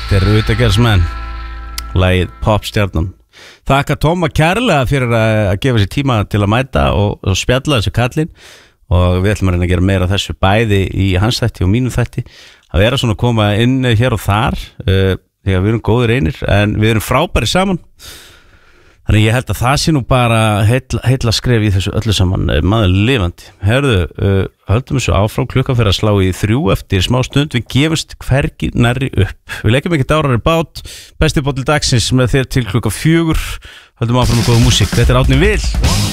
Þetta Utagerðsmenn, lagið Popstjarnan. Þakka Tóma kærlega fyrir að gefa sér tíma til að mæta og spjalla þessu kallinn. Og við ætlum að reyna að gera meira af þessu bæði í hans þætti og mínum þætti. Að vera svona að koma inn hér og þar, þegar við erum góðir einir, en við erum frábæri saman. Þannig ég held að það sé nú bara heilla skref í þessu öllu saman, maður lifandi. Herðu, höldum þessu áfram, klukkan fyrir að slá í 3 eftir smá stund, við gefumst hvergi nærri upp. Við leggjum ekkert árar í bát, besti bótt til dagsins með þér til klukkan 4, höldum áfram með góða músík. Þetta Árni Vill.